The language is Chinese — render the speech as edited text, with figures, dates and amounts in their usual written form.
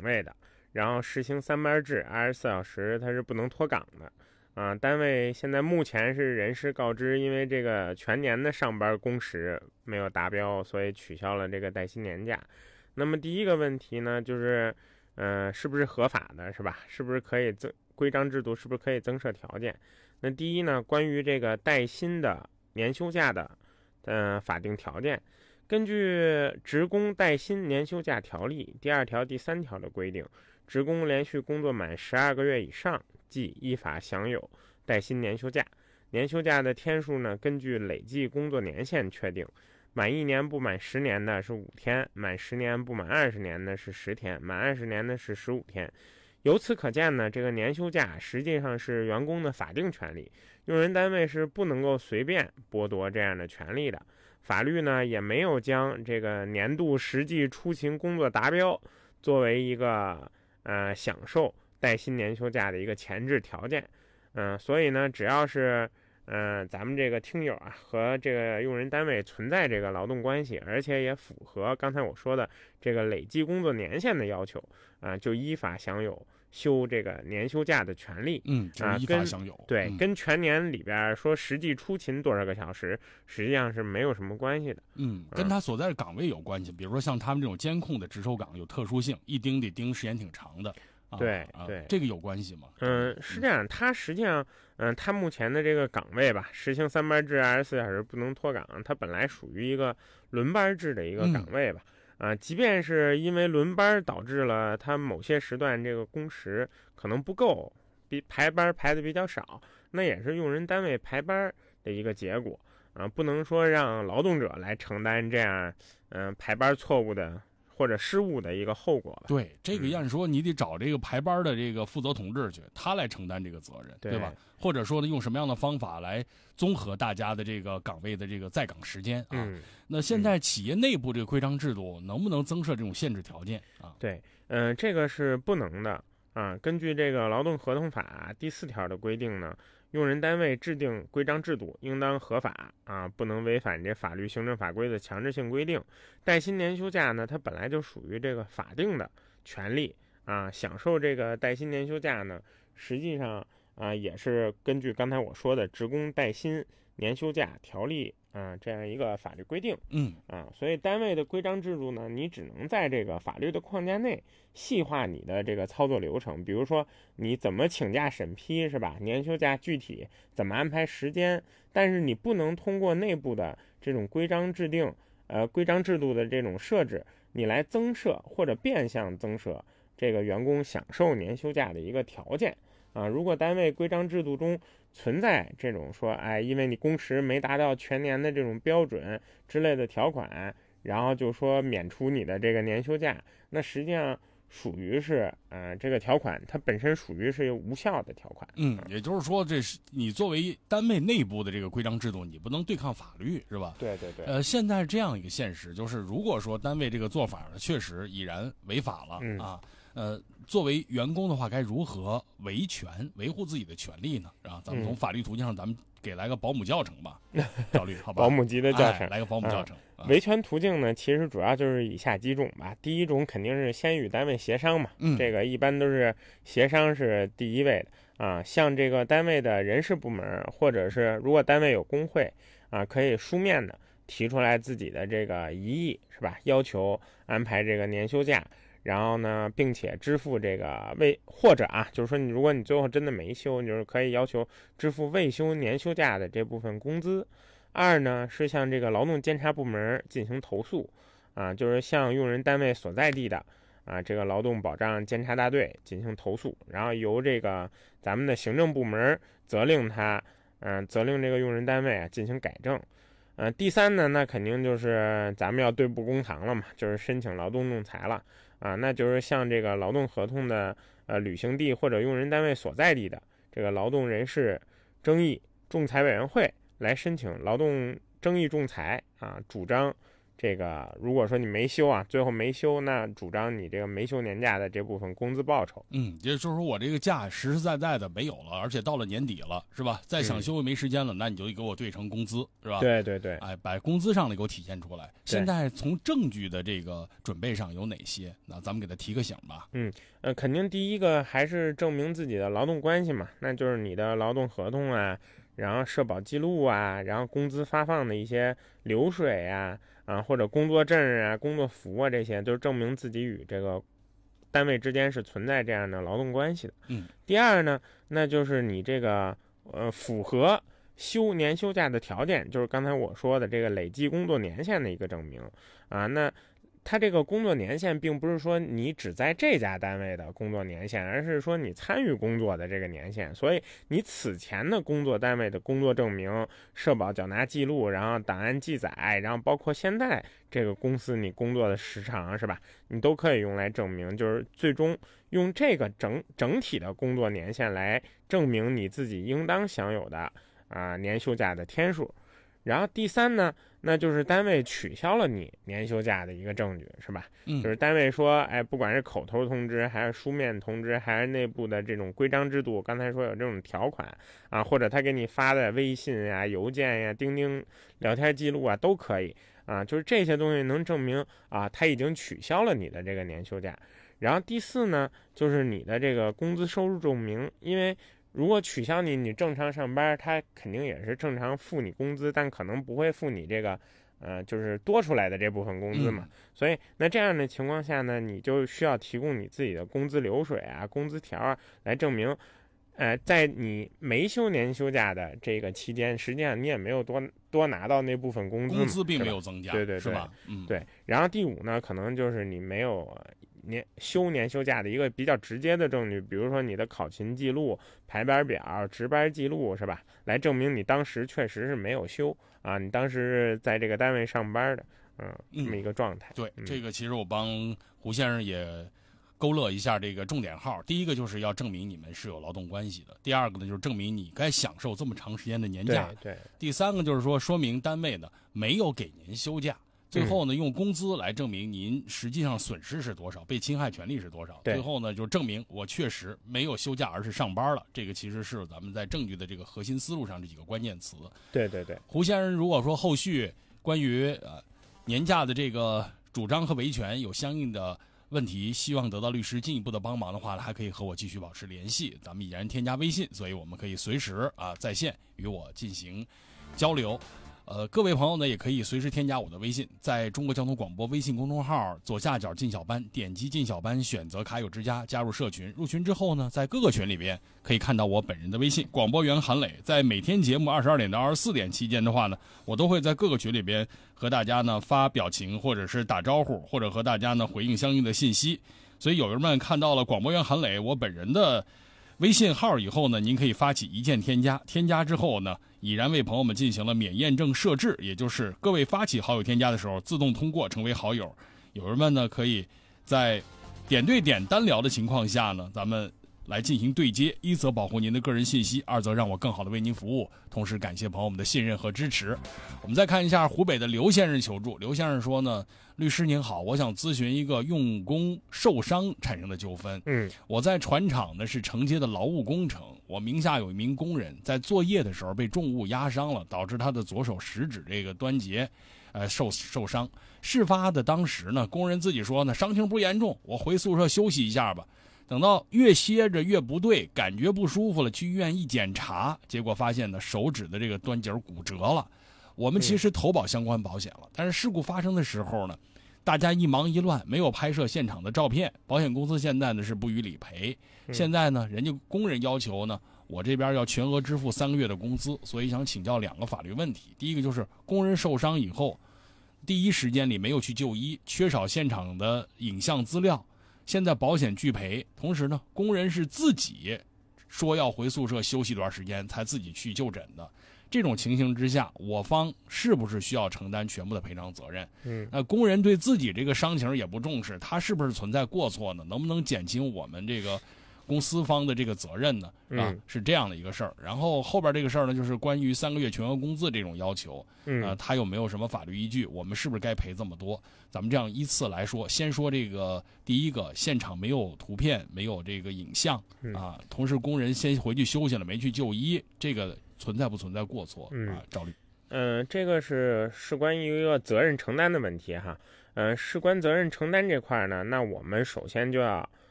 位的，然后实行3班制，24小时它是不能脱岗的。单位现在目前是人事告知，因为这个全年的上班工时没有达标，所以取消了这个带薪年假。那么第一个问题呢，就是是不是合法的，是吧？是不是可以规章制度是不是可以增设条件？那第一呢，关于这个带薪的年休假的法定条件，根据《职工带薪年休假条例》第2条、第3条的规定，职工连续工作满12个月以上，即依法享有带薪年休假。年休假的天数呢，根据累计工作年限确定，满1年不满10年的是5天，满10年不满20年的是10天，满20年的是15天。由此可见呢，这个年休假实际上是员工的法定权利，用人单位是不能够随便剥夺这样的权利的。法律呢也没有将这个年度实际出勤工作达标作为一个享受带薪年休假的一个前置条件。所以呢，只要是咱们这个听友和这个用人单位存在这个劳动关系，而且也符合刚才我说的这个累计工作年限的要求就依法享有休这个年休假的权利。 就是依法享有。 对，跟全年里边说实际出勤多少个小时，实际上是没有什么关系的。 跟他所在的岗位有关系。比如说像他们这种监控的值守岗有特殊性，一盯得盯时间挺长的。 对， 这个有关系吗？ 是这样，他实际上，他目前的这个岗位吧，实行3班制，24小时不能脱岗，他本来属于一个轮班制的一个岗位吧。即便是因为轮班导致了他某些时段这个工时可能不够，排班排的比较少，那也是用人单位排班的一个结果不能说让劳动者来承担这样排班错误的或者失误的一个后果吧。 对，这个按说你得找这个排班的这个负责同志去，他来承担这个责任，对吧？或者说呢，用什么样的方法来综合大家的这个岗位的这个在岗时间那现在企业内部这个规章制度能不能增设这种限制条件对，这个是不能的根据这个劳动合同法第4条的规定呢，用人单位制定规章制度应当合法不能违反这法律行政法规的强制性规定。带薪年休假呢，它本来就属于这个法定的权利享受这个带薪年休假呢，实际上也是根据刚才我说的职工带薪年休假条例这样一个法律规定所以单位的规章制度呢，你只能在这个法律的框架内细化你的这个操作流程，比如说你怎么请假审批是吧，年休假具体怎么安排时间，但是你不能通过内部的这种规章制定规章制度的这种设置，你来增设或者变相增设这个员工享受年休假的一个条件如果单位规章制度中存在这种说因为你工时没达到全年的这种标准之类的条款，然后就说免除你的这个年休假，那实际上属于是这个条款它本身属于是无效的条款。 也就是说，这是你作为单位内部的这个规章制度，你不能对抗法律，是吧？ 对对对。 现在这样一个现实，就是如果说单位这个做法呢，确实已然违法了作为员工的话，该如何维护自己的权利呢？咱们从法律途径上，咱们给来个保姆教程吧，赵律，好吧？ 保姆级的教程， 来个保姆教程。 维权途径呢，其实主要就是以下几种吧。第一种肯定是先与单位协商嘛，这个一般都是协商是第一位的像这个单位的人事部门，或者是如果单位有工会可以书面的提出来自己的这个疑义是吧？要求安排这个年休假。然后呢，并且支付这个或者就是说如果你最后真的没休，你就是可以要求支付未休年休假的这部分工资。2呢是向这个劳动监察部门进行投诉就是向用人单位所在地的这个劳动保障监察大队进行投诉，然后由这个咱们的行政部门责令这个用人单位进行改正。第3呢，那肯定就是咱们要对簿公堂了嘛，就是申请劳动仲裁了那就是向这个劳动合同的履行地或者用人单位所在地的这个劳动人事争议仲裁委员会来申请劳动争议仲裁主张这个如果说你没休啊，最后没休，那主张你这个没休年假的这部分工资报酬。 也就是说我这个假实实在在的没有了，而且到了年底了，是吧？再想休没时间了，那你就给我对成工资，是吧？ 对对对， 哎，把工资上的给我体现出来。现在从证据的这个准备上有哪些？那咱们给他提个醒吧。 肯定第一个还是证明自己的劳动关系嘛，那就是你的劳动合同啊，然后社保记录啊，然后工资发放的一些流水啊，或者工作证啊、工作服啊，这些都证明自己与这个单位之间是存在这样的劳动关系的。第二呢，那就是你这个符合年休假的条件，就是刚才我说的这个累计工作年限的一个证明啊。那他这个工作年限并不是说你只在这家单位的工作年限，而是说你参与工作的这个年限。所以你此前的工作单位的工作证明、社保缴纳记录，然后档案记载，然后包括现在这个公司你工作的时长，是吧？你都可以用来证明，就是最终用这个整体的工作年限来证明你自己应当享有的年休假的天数。然后第三呢，那就是单位取消了你年休假的一个证据，是吧？就是单位说，不管是口头通知，还是书面通知，还是内部的这种规章制度，刚才说有这种条款或者他给你发的微信呀、邮件呀、钉钉聊天记录啊，都可以就是这些东西能证明他已经取消了你的这个年休假。然后第四呢，就是你的这个工资收入证明，因为如果取消你正常上班，他肯定也是正常付你工资，但可能不会付你这个就是多出来的这部分工资嘛。所以那这样的情况下呢，你就需要提供你自己的工资流水工资条来证明在你没休年休假的这个期间，实际上你也没有多拿到那部分工资嘛， 工资并没有增加， 对对对， 是吧？ 对。然后第五呢，可能就是你没有年休假的一个比较直接的证据，比如说你的考勤记录、排班表、值班记录，是吧？来证明你当时确实是没有休你当时是在这个单位上班的，这么一个状态。 对，这个其实我帮胡先生也勾勒一下这个重点号。第一个就是要证明你们是有劳动关系的，第二个呢就是证明你该享受这么长时间的年假， 对。 第三个就是说明单位呢没有给您休假。最后呢，用工资来证明您实际上损失是多少，被侵害权利是多少。最后呢，就证明我确实没有休假，而是上班了。这个其实是咱们在证据的这个核心思路上这几个关键词。 对对对。 胡先生，如果说后续关于年假的这个主张和维权有相应的问题，希望得到律师进一步的帮忙的话，还可以和我继续保持联系。咱们已然添加微信，所以我们可以随时在线与我进行交流。各位朋友呢，也可以随时添加我的微信，在中国交通广播微信公众号左下角进小班，点击进小班，选择卡友之家，加入社群。入群之后呢，在各个群里边可以看到我本人的微信广播员韩磊。在每天节目22点到24点期间的话呢，我都会在各个群里边和大家呢发表情，或者是打招呼，或者和大家呢回应相应的信息。所以友人们看到了广播员韩磊我本人的微信号以后呢，您可以发起一键添加，添加之后呢，已然为朋友们进行了免验证设置，也就是各位发起好友添加的时候自动通过成为好友。友人们呢可以在点对点单聊的情况下呢，咱们来进行对接，一则保护您的个人信息，二则让我更好的为您服务，同时感谢朋友们的信任和支持。我们再看一下湖北的刘先生求助。刘先生说呢，律师您好，我想咨询一个用工受伤产生的纠纷。我在船厂呢是承接的劳务工程，我名下有一名工人在作业的时候被重物压伤了，导致他的左手食指这个端节受伤。事发的当时呢，工人自己说呢，伤情不严重，我回宿舍休息一下吧。等到越歇着越不对，感觉不舒服了，去医院一检查，结果发现呢手指的这个端节骨折了。我们其实投保相关保险了，但是事故发生的时候呢，大家一忙一乱，没有拍摄现场的照片，保险公司现在呢是不予理赔。现在呢，人家工人要求呢，我这边要全额支付3个月的工资，所以想请教2个法律问题。第一个就是工人受伤以后，第一时间里没有去就医，缺少现场的影像资料。现在保险拒赔，同时呢，工人是自己说要回宿舍休息一段时间才自己去就诊的。这种情形之下，我方是不是需要承担全部的赔偿责任？工人对自己这个伤情也不重视，他是不是存在过错呢？能不能减轻我们这个公司方的这个责任呢？是这样的一个事儿。然后后边这个事儿呢，就是关于3个月全额工资这种要求，他有没有什么法律依据？我们是不是该赔这么多？咱们这样依次来说，先说这个第一个，现场没有图片，没有这个影像同时工人先回去休息了，没去就医，这个存在不存在过错赵律？ 这个是关于一个责任承担的问题哈。事关责任承担这块呢，那我们首先就要